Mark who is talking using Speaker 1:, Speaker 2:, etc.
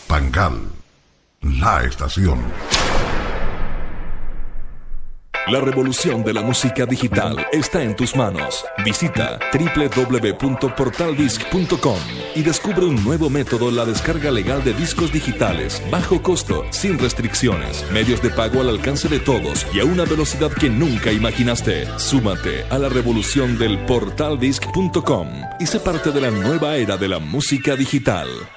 Speaker 1: Bancal, la estación.
Speaker 2: La revolución de la música digital está en tus manos. Visita www.portaldisc.com y descubre un nuevo método en la descarga legal de discos digitales, bajo costo, sin restricciones, medios de pago al alcance de todos y a una velocidad que nunca imaginaste. Súmate a la revolución del portaldisc.com y sé parte de la nueva era de la música digital.